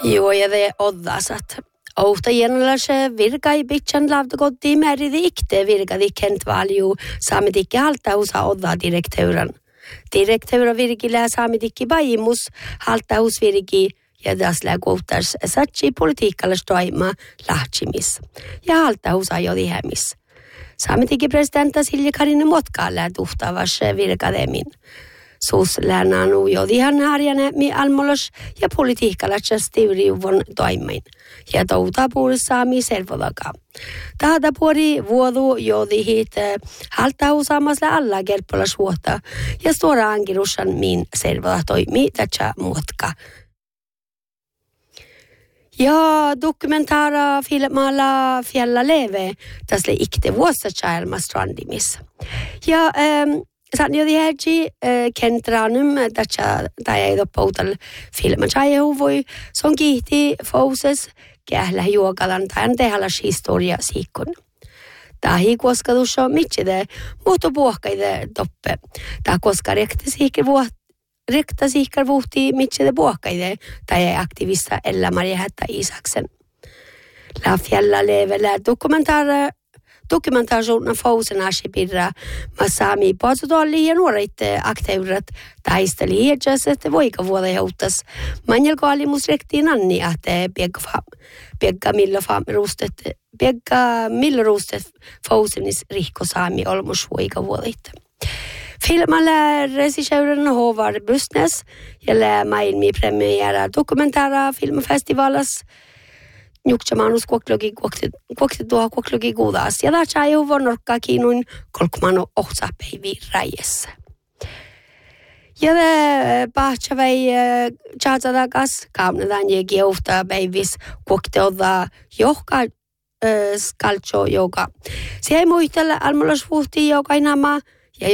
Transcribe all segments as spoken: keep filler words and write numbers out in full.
Joo, ja det oddasat. Outa jännäläse virkai bitchan lavdogodi märidi ikte virkadi kent valju saamidikki haltausa odda direkteuran. Direkteura virkillä saamidikki baimus haltaus virki ja dasla kohtas satsi politiikalla stoima lahtimis. Ja haltausa jo dihämis. Saamidikki presidenta Silja Karine Motkalla tuhtavas virkademin. Suus läänanu jo dihan harjane mi almolos ja politiikalla stiuriuvon toimin. Ja touta puolessaami servodakaan. Tahda puoli vuodu jo dihit haltausamasla alla kerpolas vuotta ja stora angirussan min servoda toimi tätsä muotka. Ja dokumentaara filmalla Fjälla leve tässä ikte vuossa chaelma strandimis. Ja ähm, Saan jo tiedäksi kentranum tätä tai ei toppautal filman sai voi son kihti fouses kählä juokalan tai tehallas historia siikon. Tahi koska tuossa mitside muutto puhkaide toppe. Ta koska rekta siikki vuot rekta siikki vuhti mitside puhkaide tai aktivista Ella Maria Hätta Isaksen. La Fjälla levellä dokumentaara Dokumentaarisuutena fousen asipirra massaami patsutolli ja nuoret aktiivirat taisteli hiedjas, että voika vuoda jouttas. Manjelko alimus rektiin anni, että piekka millä ruustet, piekka millä ruustet fousenis rihko saami olmus voika vuodit. Filmalla regissören Håvard Bussnes ja lää maailmi premiära dokumentaara filmfestivalas. Nukchamanus kuoklogi kuokti tuo kuoklogi kuudas. Ja tässä ei ole norkkaa kiinnoin kolkmano ohtsapäivi räjessä. Ja pahtsa vei tjaatsadakas kaamnetaan jekin ohtaa päivis kuokti ottaa johka skaltso joka. Se ei muistella almolos vuhti joka inama ja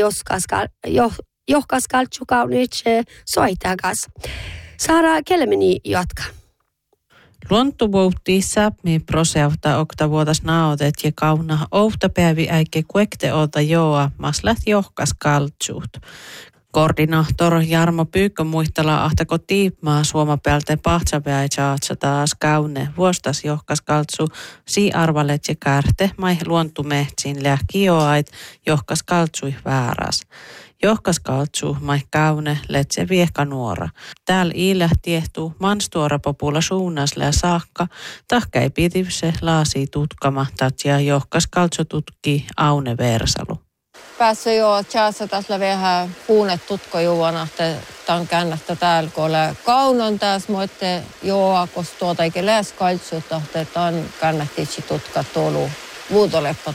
johka skaltso kaunit soitakas. Saara Kelmeni jatka. Luontovuotti Sápmi proseuta oktavuotas naotet ja kauna ouhtapäivi äike kuekte ota joa maslat johkas kaltsuut. Koordinaattor Jarmo Pyykkö muistella ahtako tiipmaa suomapäältä pahtsapäi tjaatsa taas kaune vuostas johkas kaltsu si arvalet ja kärte mai luontumehtsin lähki joait johkas kaltsui vääräs. Johkas kaltsu mai kaune letse viehka nuora. Täällä iilä tiehtuu manstuora popula suunnasle saakka, tahkai pitivse laasi tutkama tatsia johkas kaltsu tutki Aune Versalu. Päässyt jo tjäässä tässä vähän puunet tutko juona, että tämän käännästä täällä, kun ole kaunon tässä, mutta joo, koska tuota eikä lähes kaltsuutta, että tämän käännättiitsi tutka tuolu muutoleppat.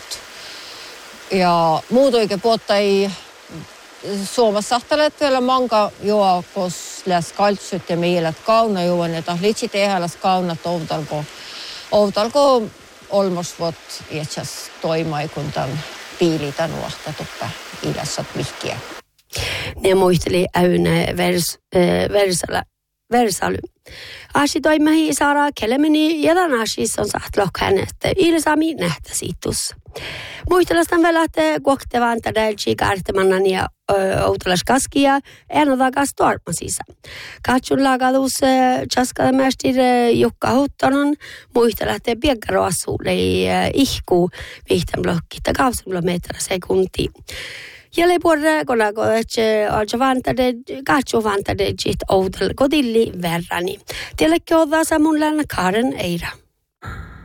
Ja muuto eikä puotta ei Suomessa sahtelet vielä manka joo, koska lähes kaltsut ja mielät kauna juon, että litsi tehdä kaunat outalko, outalko olmosvot iätsäs toimai, kun tämän piilitä nuohta tuppa idässä vihkiä. Ne muisteli äynä vers, äh, versala, versaly. Asi toimahi saara Kelmeni ja tämän asis on saat lohkan, että ilsami nähtä siitus. Muistelastan vielä, että kuoktevan tädelci kaartemannan ja outolas kaskia enotakas tormasissa. Katsun lagadus tjaskadamästir Jukka Huttonon muistella, että piekkaroassuulle ihkuu vihtän blokkita kahdeksan metriä sekuntiin. Ja lepuorre kolako, että olja vantade, katsu vantade jit outel kodilli verrani. Tielläkin oddaa samun länä Karen Eira.